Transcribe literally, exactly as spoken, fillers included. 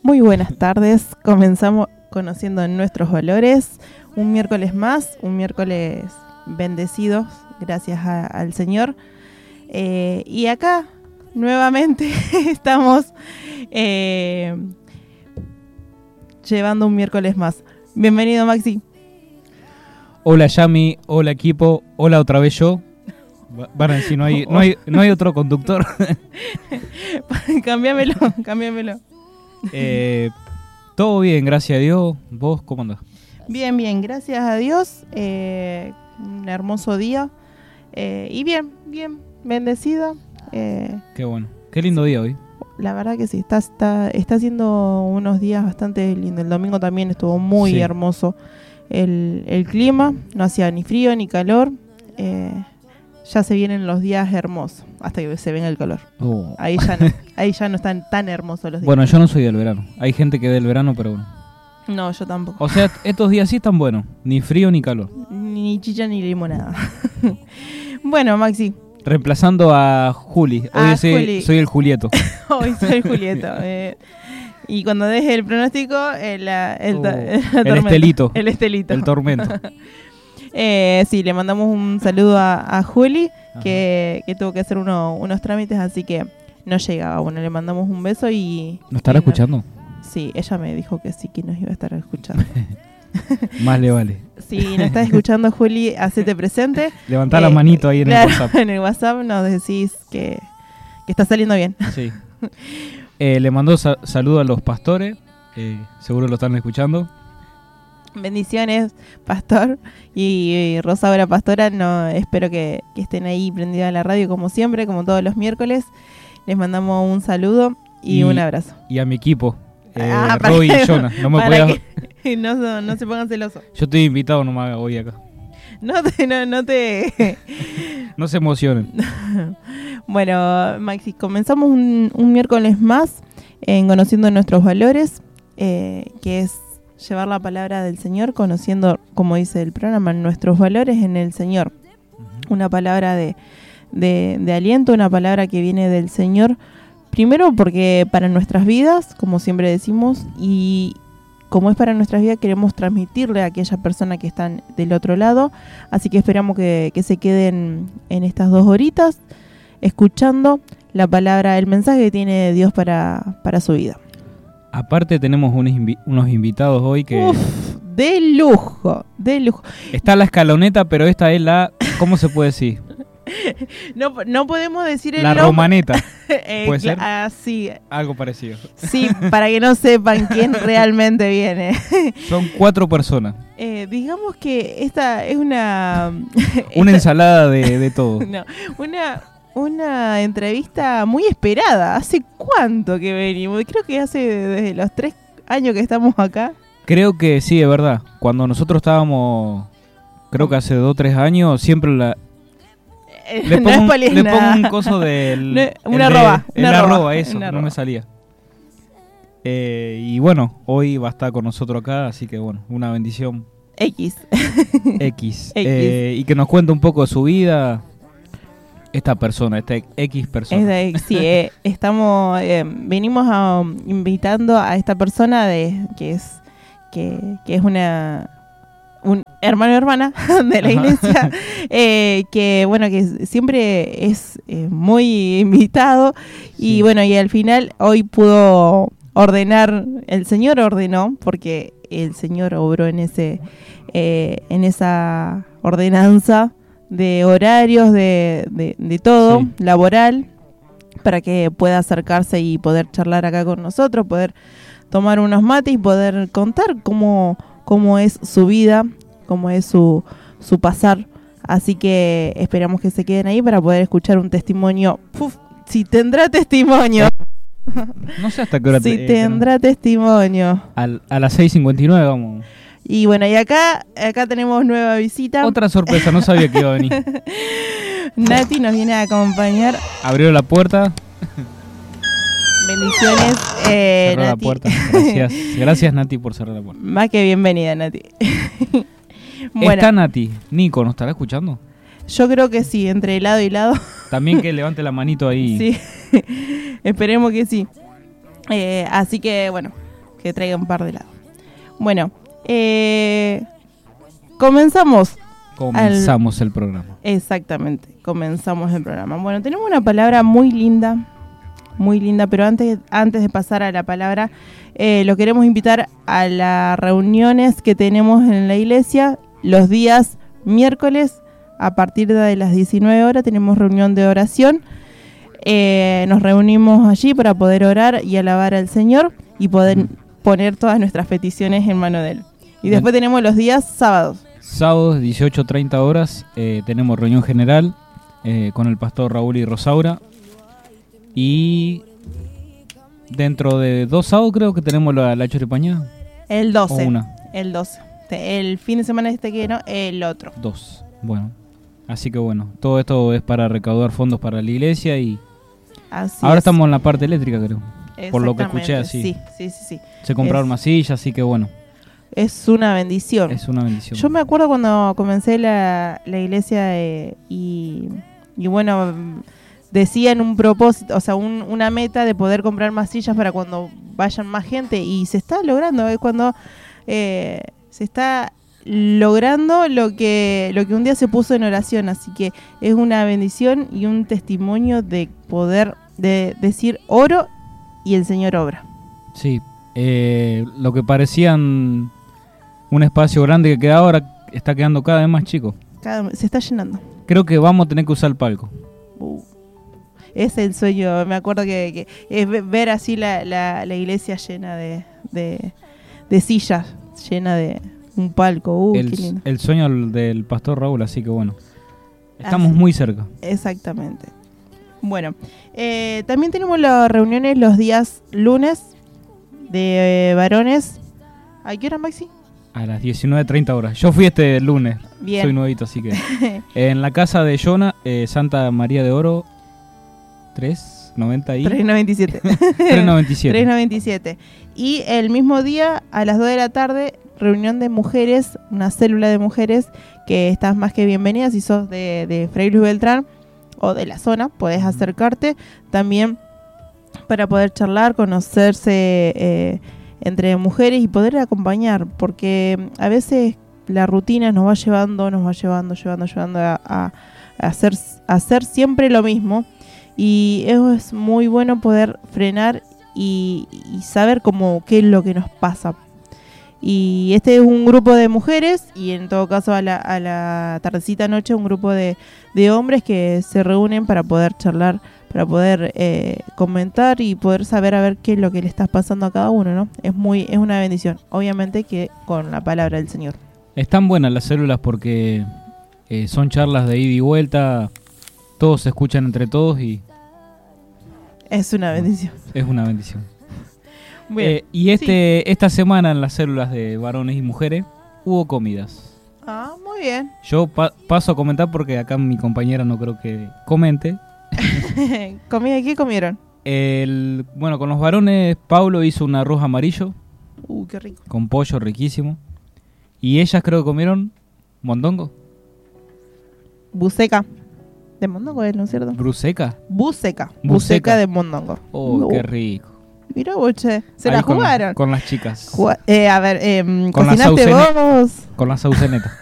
Muy buenas tardes, comenzamos conociendo nuestros valores, un miércoles más, un miércoles bendecidos, gracias a, al Señor. Eh, y acá, nuevamente, estamos eh, llevando un miércoles más. Bienvenido, Maxi. Hola, Yami, hola, equipo, hola otra vez yo. Van a decir, no hay, no hay, no hay otro conductor. Cámbiamelo, cámbiamelo. Eh, todo bien, gracias a Dios. ¿Vos cómo andás? Bien, bien, gracias a Dios. Eh, un hermoso día. Eh, y bien, bien, bendecida. Eh, Qué bueno. Qué lindo día hoy. La verdad que sí, está, está, está haciendo unos días bastante lindos. El domingo también estuvo muy sí. hermoso el, el clima. No hacía ni frío ni calor. Eh, ya se vienen los días hermosos, hasta que se venga el calor. Oh. Ahí ya no, ahí ya no están tan hermosos los días. Bueno, yo no soy del verano. Hay gente que es del verano, pero bueno. No, yo tampoco. O sea, estos días sí están buenos. Ni frío ni calor. Ni chicha ni limonada. Bueno, Maxi. Reemplazando a Juli. Hoy a soy, Juli. soy el Julieto. Hoy soy el Julieto. eh, y cuando deje el pronóstico, el, el, oh, el, el, el estelito. El estelito. El tormento. Eh, sí, le mandamos un saludo a, a Juli, que, que tuvo que hacer uno, unos trámites, así que no llegaba. Bueno, le mandamos un beso y... ¿Nos estará y escuchando? No, sí, ella me dijo que sí, que nos iba a estar escuchando. Más le vale. Si nos estás escuchando, Juli, hacete presente. Levantá eh, la manito ahí en claro, el WhatsApp. En el WhatsApp nos decís que, que está saliendo bien. Sí. Eh, le mandó sa- saludo a los pastores, eh, seguro lo están escuchando. Bendiciones, pastor y, y Rosaura Pastora. No, espero que, que estén ahí prendidos a la radio como siempre, como todos los miércoles. Les mandamos un saludo y, y un abrazo. Y a mi equipo, eh, ah, Roy y Jonah. No me para podía... que no, no se pongan celosos. Yo estoy invitado nomás hoy acá. No te... No, no, te... no se emocionen. Bueno, Maxi, comenzamos un, un miércoles más en Conociendo Nuestros Valores, eh, que es llevar la palabra del Señor, conociendo, como dice el programa, nuestros valores en el Señor. Uh-huh. Una palabra de, de, de aliento, una palabra que viene del Señor, primero porque para nuestras vidas, como siempre decimos, y como es para nuestras vidas, queremos transmitirle a aquella persona que están del otro lado, así que esperamos que, que se queden en estas dos horitas, escuchando la palabra, el mensaje que tiene Dios para, para su vida. Aparte tenemos unos, invi- unos invitados hoy que... Uf, de lujo, de lujo. Está la escaloneta, pero esta es la... ¿Cómo se puede decir? No, no podemos decir el la nombre. Romaneta. eh, ¿Puede ser? Ah, sí. Algo parecido. Sí, para que no sepan quién realmente viene. Son cuatro personas. Eh, digamos que esta es una... una esta, ensalada de, de todo. No, una... Una entrevista muy esperada. ¿Hace cuánto que venimos? Creo que hace desde los tres años que estamos acá. Creo que sí, es verdad. Cuando nosotros estábamos, creo que hace dos o tres años, siempre la... Eh, le, pongo, no le pongo un coso del... No, una arroba. El una arroba, eso, una no arroba. me salía. Eh, y bueno, hoy va a estar con nosotros acá, así que bueno, una bendición. X. X. Eh, y que nos cuente un poco de su vida... Esta persona, esta X persona. Es de, sí, eh, estamos, eh, venimos a, um, invitando a esta persona de que es que, que es una un hermano o hermana de la Ajá. iglesia, eh, que bueno que siempre es eh, muy invitado y sí. Bueno y al final hoy pudo ordenar, el Señor ordenó porque el Señor obró en ese eh, en esa ordenanza de horarios, de, de, de todo, sí. laboral, para que pueda acercarse y poder charlar acá con nosotros, poder tomar unos mates y poder contar cómo, cómo es su vida, cómo es su, su pasar. Así que esperamos que se queden ahí para poder escuchar un testimonio. Uf, si tendrá testimonio. No sé hasta qué hora. Si te, tendrá eh, testimonio. Al, a las seis cincuenta y nueve vamos. Y bueno, y acá acá tenemos nueva visita. Otra sorpresa, no sabía que iba a venir. Nati nos viene a acompañar. Abrió la puerta. Bendiciones, eh, cerró Nati. la puerta. Gracias, gracias Nati por cerrar la puerta. Más que bienvenida, Nati. Bueno, está Nati. Nico, ¿nos estará escuchando? Yo creo que sí, entre lado y lado. También que levante la manito ahí. Sí, esperemos que sí. Eh, así que, bueno, que traiga un par de helado. Bueno, eh, comenzamos. Comenzamos al, el programa. Exactamente, comenzamos el programa. Bueno, tenemos una palabra muy linda, muy linda, pero antes, antes de pasar a la palabra, eh, lo queremos invitar a las reuniones que tenemos en la iglesia los días miércoles. A partir de las diecinueve horas tenemos reunión de oración. Eh, nos reunimos allí para poder orar y alabar al Señor y poder mm. poner todas nuestras peticiones en mano de Él. Y después Bien. tenemos los días sábados. Sábados, dieciocho treinta horas, eh, tenemos reunión general eh, con el pastor Raúl y Rosaura. Y dentro de dos sábados creo que tenemos la, la choripañá. El doce. O una. El doce. El fin de semana este que no, el otro. Dos. Bueno. Así que bueno, todo esto es para recaudar fondos para la iglesia y así ahora es. Estamos en la parte eléctrica, creo. Por lo que escuché así. Sí, sí, sí, sí. Se compraron masillas, así que bueno. Es una bendición. Es una bendición. Yo me acuerdo cuando comencé la, la iglesia eh, y, y bueno, decían un propósito, o sea, un, una meta de poder comprar masillas para cuando vayan más gente y se está logrando. Es cuando eh, se está logrando lo que lo que un día se puso en oración, así que es una bendición y un testimonio de poder de decir oro y el Señor obra. Sí, eh, lo que parecían un espacio grande que queda ahora está quedando cada vez más chico. Cada, se está llenando. Creo que vamos a tener que usar el palco. Uh, es el sueño, me acuerdo que, que es ver así la, la, la iglesia llena de, de, de sillas, llena de un palco. Uh, el, qué lindo. El sueño del pastor Raúl, así que bueno, estamos así, muy cerca. Exactamente. Bueno, eh, también tenemos las reuniones los días lunes de eh, varones. ¿A qué hora, Maxi? A las diecinueve treinta horas. Yo fui este lunes. Bien. Soy nuevito, así que... en la casa de Jonah, eh, Santa María de Oro, tres noventa y... tres noventa y siete. tres noventa y siete. tres noventa y siete. Y el mismo día, a las dos de la tarde, reunión de mujeres, una célula de mujeres, que estás más que bienvenida. Si sos de, de Fray Luis Beltrán o de la zona, podés acercarte también para poder charlar, conocerse eh, entre mujeres y poder acompañar, porque a veces la rutina nos va llevando, nos va llevando, llevando, llevando a, a, a, hacer, a hacer siempre lo mismo, y eso es muy bueno poder frenar y, y saber cómo qué es lo que nos pasa. Y este es un grupo de mujeres y en todo caso a la, a la tardecita noche un grupo de, de hombres que se reúnen para poder charlar, para poder eh, comentar y poder saber a ver qué es lo que le está pasando a cada uno, ¿no? Es muy es una bendición, obviamente que con la palabra del Señor. Están buenas las células porque eh, son charlas de ida y vuelta, todos se escuchan entre todos y... Es una bendición. Es una bendición. Eh, y este sí. Esta semana en las células de varones y mujeres hubo comidas. Ah, muy bien. Yo pa- paso a comentar porque acá mi compañera no creo que comente. ¿Comida qué comieron? El, bueno, con los varones Pablo hizo un arroz amarillo. Uh, qué rico. Con pollo riquísimo. Y ellas creo que comieron mondongo. Buceca. De mondongo, ¿no es cierto? ¿Bruseca? Buceca. Buceca de mondongo. Oh, no. Qué rico. Mirá, boche, se ahí la con, jugaron. Con las chicas. Jugá, eh, a ver, eh, con ¿cocinaste las vos? Con la sauceneta.